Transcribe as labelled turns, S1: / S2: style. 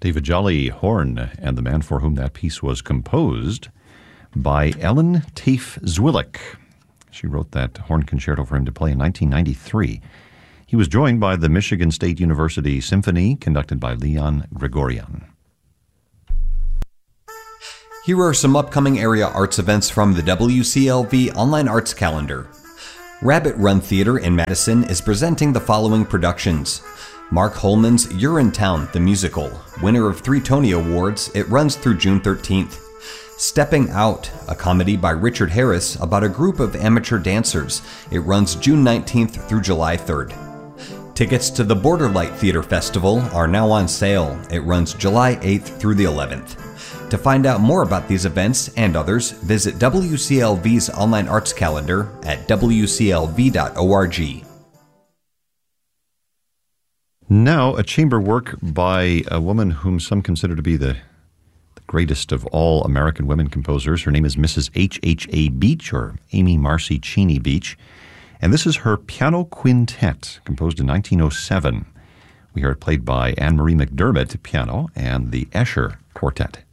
S1: David Jolly, horn, and the man for whom that piece was composed by Ellen Tafe Zwillick. She wrote that horn concerto for him to play in 1993. He was joined by the Michigan State University Symphony, conducted by Leon Gregorian.
S2: Here are some upcoming area arts events from the WCLV Online Arts Calendar. Rabbit Run Theater in Madison is presenting the following productions. Mark Holman's Urinetown, the musical, winner of 3 Tony Awards. It runs through June 13th. Stepping Out, a comedy by Richard Harris about a group of amateur dancers. It runs June 19th through July 3rd. Tickets to the Borderlight Theater Festival are now on sale. It runs July 8th through the 11th. To find out more about these events and others, visit WCLV's online arts calendar at wclv.org.
S1: Now, a chamber work by a woman whom some consider to be the greatest of all American women composers. Her name is Mrs. H.H.A. Beach, or Amy Marcy Cheney Beach. And this is her piano quintet, composed in 1907. We hear it played by Anne-Marie McDermott, piano, and the Escher Quartet.